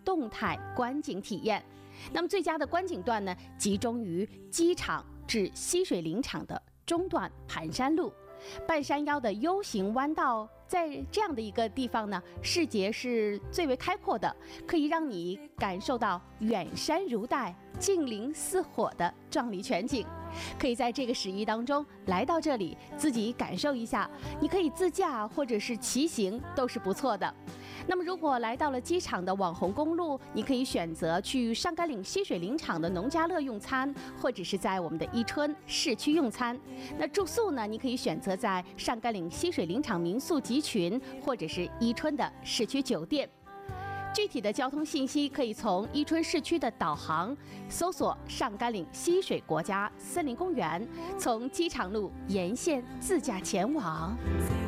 动态观景体验。那么最佳的观景段呢，集中于机场至溪水林场的中段盘山路。半山腰的 U 型弯道，在这样的一个地方呢，视野是最为开阔的，可以让你感受到远山如黛、近邻似火的壮丽全景。可以在这个11当中来到这里，自己感受一下。你可以自驾或者是骑行，都是不错的。那么如果来到了机场的网红公路，你可以选择去上甘岭溪水林场的农家乐用餐，或者是在我们的伊春市区用餐。那住宿呢，你可以选择在上甘岭溪水林场民宿集群，或者是伊春的市区酒店。具体的交通信息可以从伊春市区的导航搜索上甘岭溪水国家森林公园，从机场路沿线自驾前往。